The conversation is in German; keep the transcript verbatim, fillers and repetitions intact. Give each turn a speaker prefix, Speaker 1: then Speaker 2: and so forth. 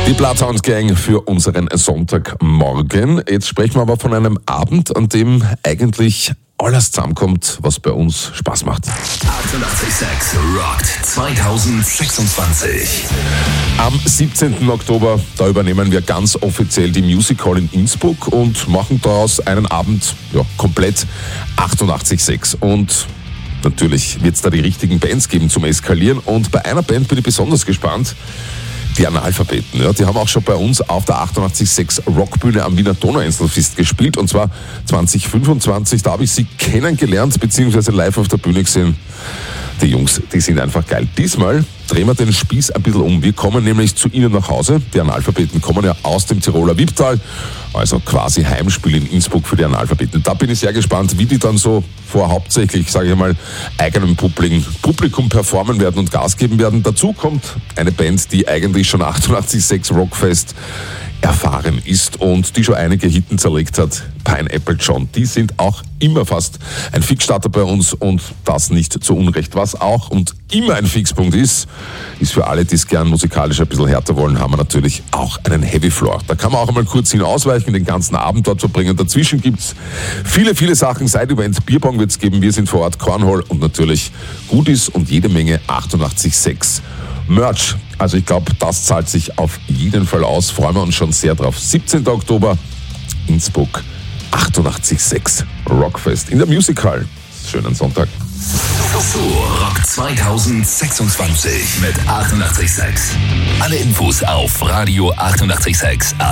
Speaker 1: Die Bloodhound Gang für unseren Sonntagmorgen. Jetzt sprechen wir aber von einem Abend, an dem eigentlich alles zusammenkommt, was bei uns Spaß macht.
Speaker 2: achtundachtzig Komma sechs rockt zwanzig sechsundzwanzig.
Speaker 1: Am siebzehnten Oktober, da übernehmen wir ganz offiziell die Music Hall in Innsbruck und machen daraus einen Abend ja, komplett achtundachtzig Komma sechs. Und natürlich wird es da die richtigen Bands geben zum Eskalieren. Und bei einer Band bin ich besonders gespannt. Die Analphabeten, ja, die haben auch schon bei uns auf der achtundachtzig Komma sechs Rockbühne am Wiener Donauinselfest gespielt, und zwar zwanzig fünfundzwanzig. Da habe ich sie kennengelernt, beziehungsweise live auf der Bühne gesehen. Die Jungs, die sind einfach geil. Diesmal drehen wir den Spieß ein bisschen um. Wir kommen nämlich zu ihnen nach Hause. Die Analphabeten kommen ja aus dem Tiroler Wipptal, also quasi Heimspiel in Innsbruck für die Analphabeten. Da bin ich sehr gespannt, wie die dann so vor hauptsächlich, sage ich mal, eigenem Publikum, Publikum performen werden und Gas geben werden. Dazu kommt eine Band, die eigentlich schon achtundachtzig Komma sechs Rockfest erfahren ist und die schon einige Hitten zerlegt hat. Pineapple John, die sind auch immer fast ein Fixstarter bei uns, und das nicht zu Unrecht. Was auch und immer ein Fixpunkt ist, ist für alle, die es gern musikalisch ein bisschen härter wollen, haben wir natürlich auch einen Heavy Floor. Da kann man auch einmal kurz hin ausweichen, den ganzen Abend dort verbringen. Dazwischen gibt's viele, viele Sachen. Side-Events, Bierbong wird's geben, wir sind vor Ort, Cornhole und natürlich Goodies und jede Menge achtundachtzig Komma sechs Merch. Also ich glaube, das zahlt sich auf jeden Fall aus. Freuen wir uns schon sehr drauf. siebzehnten Oktober, Innsbruck, achtundachtzig Komma sechs Rockfest in der Music Hall. Schönen Sonntag.
Speaker 2: So rockt zwanzig sechsundzwanzig mit achtundachtzig Komma sechs. Alle Infos auf Radio achtundachtzig Komma sechs.